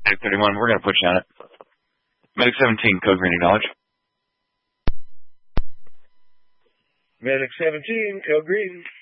Medic 31, we're going to put you on it. Medic 17, code green, acknowledge. Medic 17, code green.